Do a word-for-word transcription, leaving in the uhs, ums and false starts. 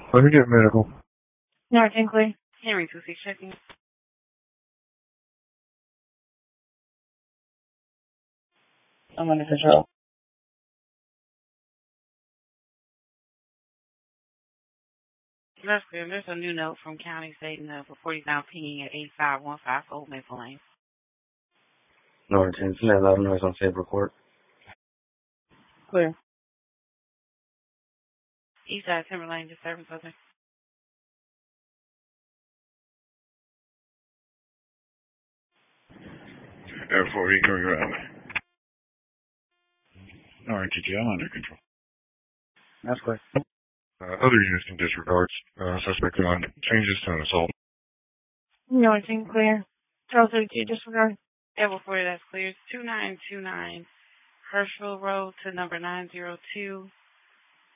Let me get medical. North Hinkley. Henry two six checking. I'm under control. That's clear. There's a new note from county stating the report is now pinging at eight five one five Old Maple Lane. North ten, that loud noise on safe report. Clear. East side Timberlane disturbance open. Air four Eco, you're out. All right, T T, I'm under control. That's clear. Uh, other units in disregards. Uh, suspect on changes to an assault. North Hinkley. Charles thirty-two, disregard. Air four, that's clear. two nine two nine Herschel Road to number nine zero two